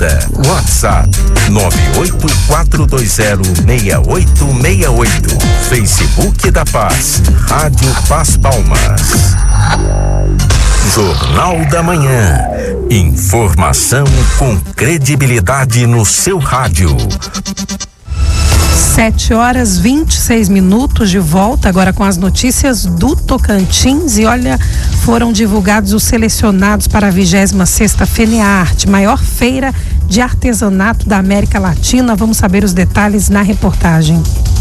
Avenida. WhatsApp 984206868. Facebook da Paz, Rádio Paz Palmas. Jornal da Manhã. Informação com credibilidade no seu rádio. 7h26, de volta agora com as notícias do Tocantins. E olha, foram divulgados os selecionados para a 26ª FENEARTE, maior feira de artesanato da América Latina. Vamos saber os detalhes na reportagem.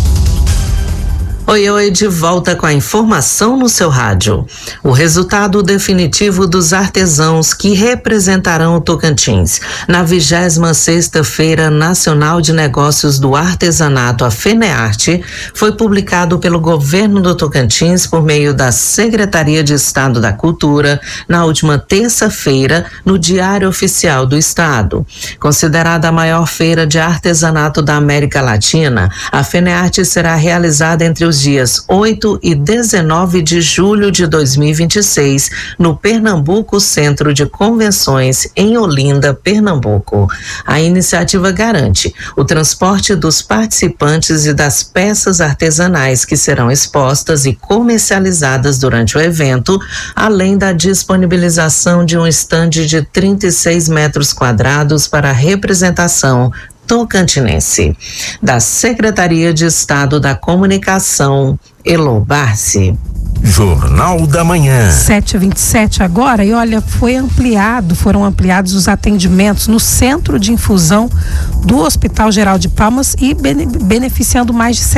Oi, de volta com a informação no seu rádio. O resultado definitivo dos artesãos que representarão o Tocantins na 26ª Feira Nacional de Negócios do Artesanato, a FENEARTE, foi publicado pelo governo do Tocantins por meio da Secretaria de Estado da Cultura na última terça-feira no Diário Oficial do Estado. Considerada a maior feira de artesanato da América Latina, a FENEARTE será realizada entre os dias 8 e 19 de julho de 2026, no Pernambuco Centro de Convenções, em Olinda, Pernambuco. A iniciativa garante o transporte dos participantes e das peças artesanais que serão expostas e comercializadas durante o evento, além da disponibilização de um estande de 36 metros quadrados para a representação tocantinense. Da Secretaria de Estado da Comunicação, Elo Barci. Jornal da Manhã. 7h27 agora, e olha, foram ampliados os atendimentos no centro de infusão do Hospital Geral de Palmas e beneficiando mais de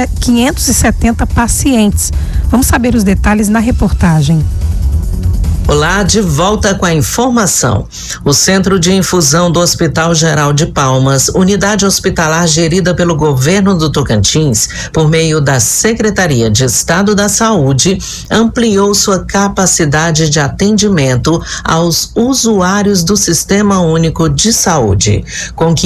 570 pacientes. Vamos saber os detalhes na reportagem. Olá, de volta com a informação. O Centro de Infusão do Hospital Geral de Palmas, unidade hospitalar gerida pelo governo do Tocantins, por meio da Secretaria de Estado da Saúde, ampliou sua capacidade de atendimento aos usuários do Sistema Único de Saúde. Com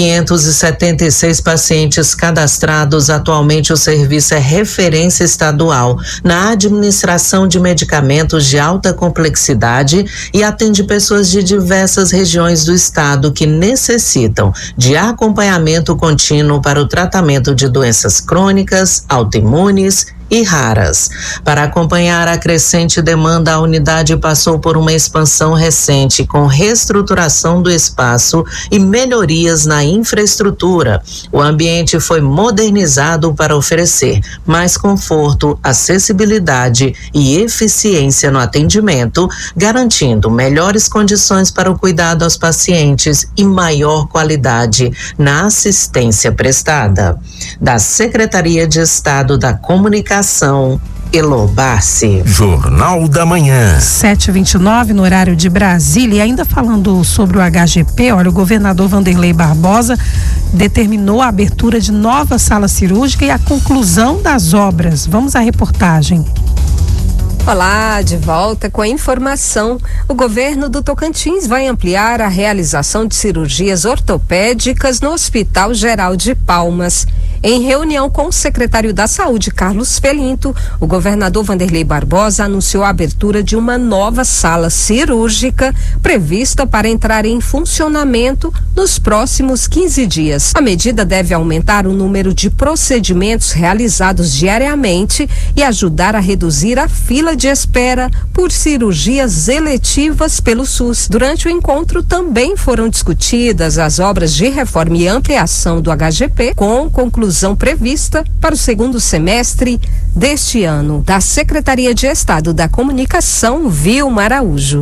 576 pacientes cadastrados, atualmente o serviço é referência estadual na administração de medicamentos de alta complexidade e atende pessoas de diversas regiões do estado que necessitam de acompanhamento contínuo para o tratamento de doenças crônicas, autoimunes e raras. Para acompanhar a crescente demanda, a unidade passou por uma expansão recente com reestruturação do espaço e melhorias na infraestrutura. O ambiente foi modernizado para oferecer mais conforto, acessibilidade e eficiência no atendimento, garantindo melhores condições para o cuidado aos pacientes e maior qualidade na assistência prestada. Da Secretaria de Estado da Comunicação, Elo Barci. Jornal da Manhã. 7h29 no horário de Brasília. E ainda falando sobre o HGP, olha, o governador Wanderley Barbosa determinou a abertura de nova sala cirúrgica e a conclusão das obras. Vamos à reportagem. Olá, de volta com a informação. O governo do Tocantins vai ampliar a realização de cirurgias ortopédicas no Hospital Geral de Palmas. Em reunião com o secretário da Saúde, Carlos Felinto, o governador Wanderley Barbosa anunciou a abertura de uma nova sala cirúrgica prevista para entrar em funcionamento nos próximos 15 dias. A medida deve aumentar o número de procedimentos realizados diariamente e ajudar a reduzir a fila de espera por cirurgias eletivas pelo SUS. Durante o encontro também foram discutidas as obras de reforma e ampliação do HGP, com conclusão prevista para o segundo semestre deste ano. Da Secretaria de Estado da Comunicação, Vilma Araújo.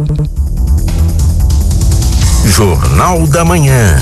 Jornal da Manhã.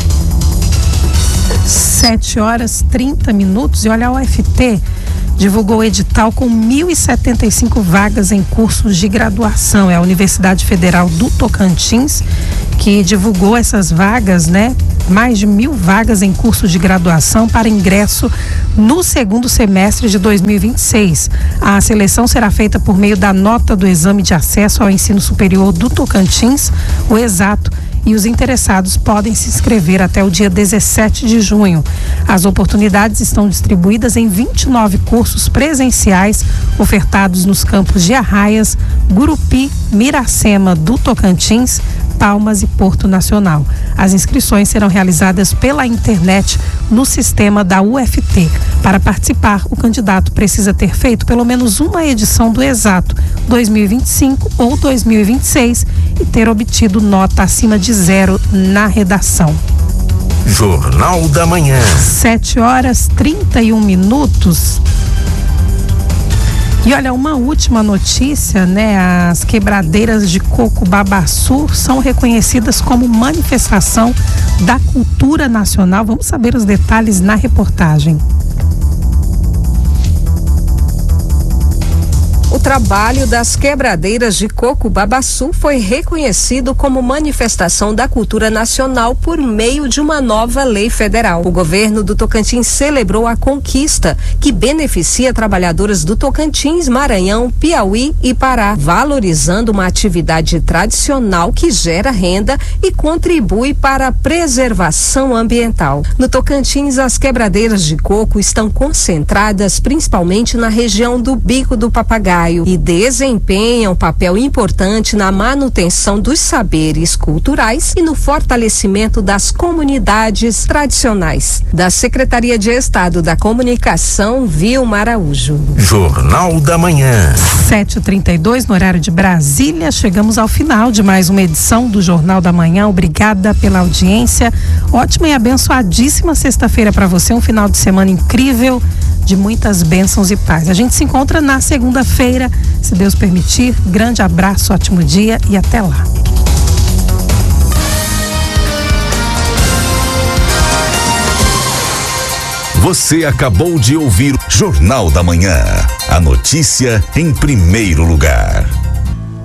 7h30 e olha, a UFT divulgou o edital com 1.075 vagas em cursos de graduação. É a Universidade Federal do Tocantins que divulgou essas vagas, né? Mais de 1.000 vagas em cursos de graduação para ingresso no segundo semestre de 2026. A seleção será feita por meio da nota do Exame de Acesso ao Ensino Superior do Tocantins, o Exato, e os interessados podem se inscrever até o dia 17 de junho. As oportunidades estão distribuídas em 29 cursos presenciais ofertados nos campos de Arraias, Gurupi, Miracema do Tocantins, Palmas e Porto Nacional. As inscrições serão realizadas pela internet no sistema da UFT. Para participar, o candidato precisa ter feito pelo menos uma edição do Exato 2025 ou 2026 e ter obtido nota acima de 0 na redação. Jornal da Manhã. 7h31. E olha, uma última notícia, né? As quebradeiras de coco Babaçu são reconhecidas como manifestação da cultura nacional. Vamos saber os detalhes na reportagem. O trabalho das quebradeiras de coco Babaçu foi reconhecido como manifestação da cultura nacional por meio de uma nova lei federal. O governo do Tocantins celebrou a conquista, que beneficia trabalhadoras do Tocantins, Maranhão, Piauí e Pará, valorizando uma atividade tradicional que gera renda e contribui para a preservação ambiental. No Tocantins, as quebradeiras de coco estão concentradas principalmente na região do Bico do Papagaio e desempenham um papel importante na manutenção dos saberes culturais e no fortalecimento das comunidades tradicionais. Da Secretaria de Estado da Comunicação, Vilma Araújo. Jornal da Manhã. 7h32 no horário de Brasília. Chegamos ao final de mais uma edição do Jornal da Manhã. Obrigada pela audiência. Ótima e abençoadíssima sexta-feira para você. Um final de semana incrível, de muitas bênçãos e paz. A gente se encontra na segunda-feira, se Deus permitir. Grande abraço, ótimo dia e até lá. Você acabou de ouvir Jornal da Manhã. A notícia em primeiro lugar.